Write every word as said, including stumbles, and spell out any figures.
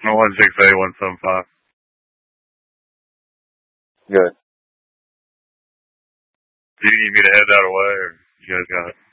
No one six eight one seven five. Good. Do you need me to head that away, or you guys got it?